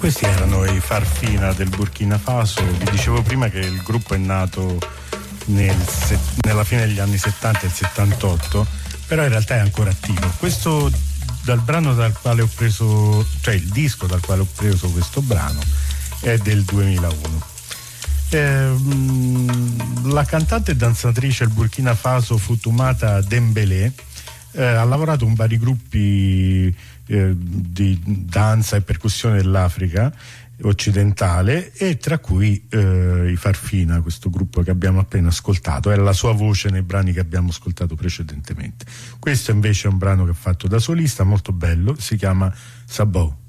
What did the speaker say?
Questi erano i Farfina del Burkina Faso. Vi dicevo prima che il gruppo è nato nella fine degli anni 70 e 78, però in realtà è ancora attivo. Questo dal brano dal quale ho preso, cioè il disco dal quale ho preso questo brano è del 2001. La cantante e danzatrice del Burkina Faso Fatoumata Dembélé ha lavorato con vari gruppi di danza e percussione dell'Africa occidentale, e tra cui i Farfina, questo gruppo che abbiamo appena ascoltato. Era la sua voce nei brani che abbiamo ascoltato precedentemente. Questo invece è un brano che ha fatto da solista, molto bello, si chiama Sabou.